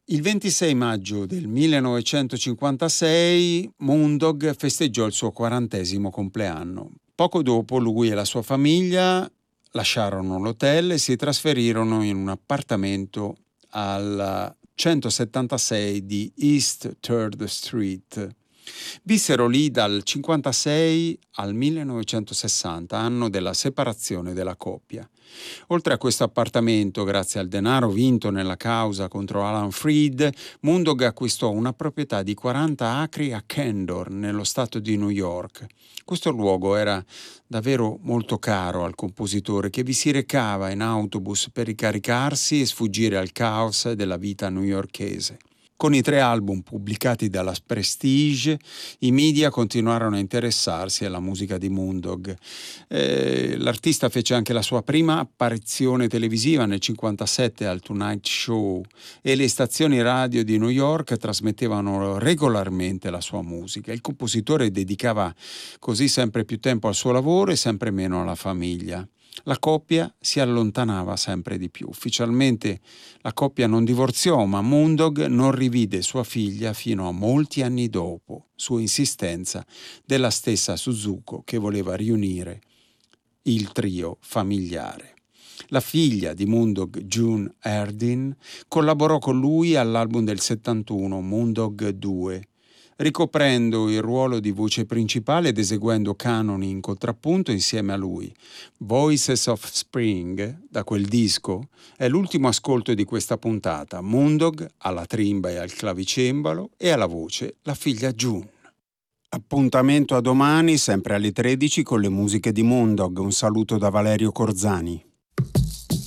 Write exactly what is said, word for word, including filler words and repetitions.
Il ventisei maggio del millenovecentocinquantasei Moondog festeggiò il suo quarantesimo compleanno. Poco dopo lui e la sua famiglia lasciarono l'hotel e si trasferirono in un appartamento al centosettantasei di East third Street. Vissero lì dal cinquantasei al millenovecentosessanta, anno della separazione della coppia. Oltre a questo appartamento, grazie al denaro vinto nella causa contro Alan Freed, Moondog acquistò una proprietà di quaranta acri a Candor, nello stato di New York. Questo luogo era davvero molto caro al compositore, che vi si recava in autobus per ricaricarsi e sfuggire al caos della vita newyorkese. Con i tre album pubblicati dalla Prestige, i media continuarono a interessarsi alla musica di Moondog. Eh, l'artista fece anche la sua prima apparizione televisiva nel cinquantasette al Tonight Show e le stazioni radio di New York trasmettevano regolarmente la sua musica. Il compositore dedicava così sempre più tempo al suo lavoro e sempre meno alla famiglia. La coppia si allontanava sempre di più. Ufficialmente la coppia non divorziò, ma Moondog non rivide sua figlia fino a molti anni dopo, su insistenza della stessa Suzuko, che voleva riunire il trio familiare. La figlia di Moondog, June Erdin, collaborò con lui all'album del settantuno, Moondog due, ricoprendo il ruolo di voce principale ed eseguendo canoni in contrappunto insieme a lui. Voices of Spring, da quel disco, è l'ultimo ascolto di questa puntata. Moondog alla trimba e al clavicembalo e alla voce la figlia June. Appuntamento a domani, sempre alle tredici, con le musiche di Moondog. Un saluto da Valerio Corzani.